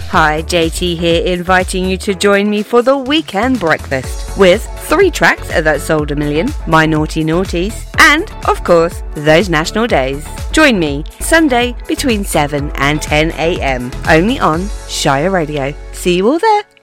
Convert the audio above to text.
Hi, JT here, inviting you to join me for the weekend breakfast with 3 tracks that sold 1 million, my naughty naughties, and, of course, those national days. Join me Sunday between 7 and 10 a.m. only on Shire Radio. See you all there.